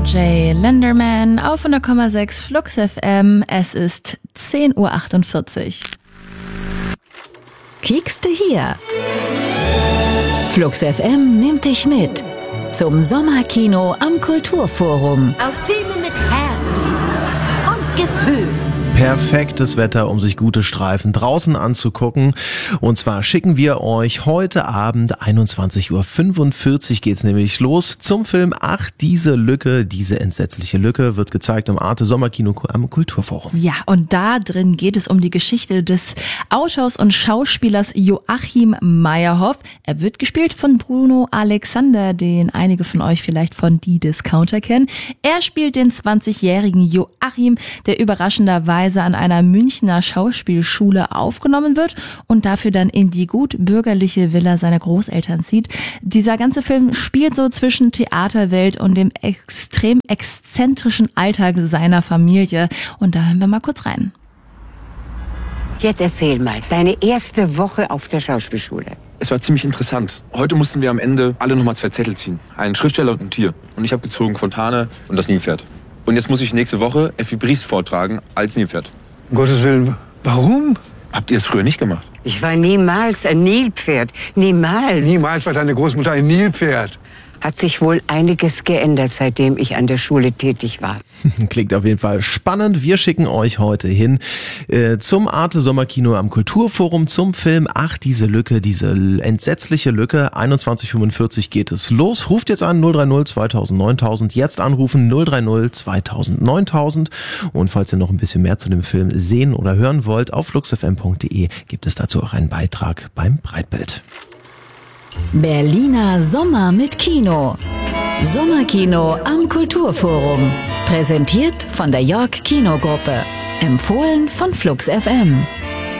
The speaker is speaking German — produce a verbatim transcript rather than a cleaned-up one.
Jay Lenderman auf hundert Komma sechs Flux F M. Es ist zehn Uhr achtundvierzig. Kiekste hier. Flux F M nimmt dich mit zum Sommerkino am Kulturforum. Auf Filme mit Herz und Gefühl. Perfektes Wetter, um sich gute Streifen draußen anzugucken. Und zwar schicken wir euch heute Abend einundzwanzig Uhr fünfundvierzig geht's nämlich los zum Film Ach, diese Lücke, diese entsetzliche Lücke wird gezeigt im Arte Sommerkino am Kulturforum. Ja, und da drin geht es um die Geschichte des Autors und Schauspielers Joachim Meyerhoff. Er wird gespielt von Bruno Alexander, den einige von euch vielleicht von Die Discounter kennen. Er spielt den zwanzigjährigen Joachim, der überraschenderweise an einer Münchner Schauspielschule aufgenommen wird und dafür dann in die gut bürgerliche Villa seiner Großeltern zieht. Dieser ganze Film spielt so zwischen Theaterwelt und dem extrem exzentrischen Alltag seiner Familie. Und da hören wir mal kurz rein. Jetzt erzähl mal, deine erste Woche auf der Schauspielschule. Es war ziemlich interessant. Heute mussten wir am Ende alle nochmal zwei Zettel ziehen. Ein Schriftsteller und ein Tier. Und ich habe gezogen Fontane und das Nilpferd. Und jetzt muss ich nächste Woche Effi Briest vortragen als Nilpferd. Um Gottes Willen, warum? Habt ihr es früher nicht gemacht? Ich war niemals ein Nilpferd. Niemals. Niemals war deine Großmutter ein Nilpferd. Hat sich wohl einiges geändert, seitdem ich an der Schule tätig war. Klingt auf jeden Fall spannend. Wir schicken euch heute hin äh, zum Arte Sommerkino am Kulturforum zum Film Ach, diese Lücke, diese entsetzliche Lücke. einundzwanzig Uhr fünfundvierzig geht es los. Ruft jetzt an null drei null zweitausend neuntausend. Jetzt anrufen null drei null zweitausend neuntausend. Und falls ihr noch ein bisschen mehr zu dem Film sehen oder hören wollt, auf fluxfm punkt de gibt es dazu auch einen Beitrag beim Breitbild. Berliner Sommer mit Kino. Sommerkino am Kulturforum. Präsentiert von der York Kinogruppe. Empfohlen von Flux F M.